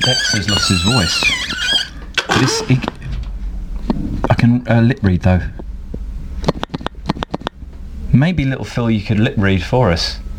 Dexter's lost his voice. I can lip read though. Maybe little Phil, you could lip read for us.